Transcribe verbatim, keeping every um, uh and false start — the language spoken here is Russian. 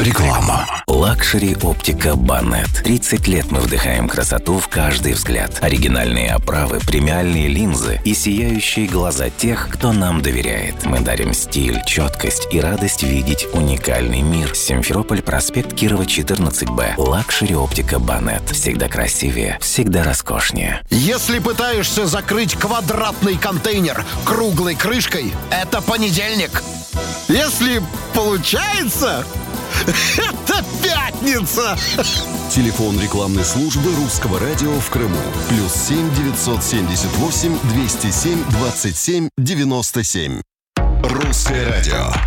Реклама. Лакшери Оптика Банет. тридцать лет мы вдыхаем красоту в каждый взгляд. Оригинальные оправы, премиальные линзы и сияющие глаза тех, кто нам доверяет. Мы дарим стиль, четкость и радость видеть уникальный мир. Симферополь, проспект Кирова, четырнадцать бэ. Лакшери Оптика Банет. Всегда красивее, всегда роскошнее. Если пытаешься закрыть квадратный контейнер круглой крышкой, это понедельник. Если получается, это пятница. Телефон рекламной службы Русского радио в Крыму. Плюс семь девятьсот семьдесят восемь двести семь двадцать семь девяносто семь. Русское радио.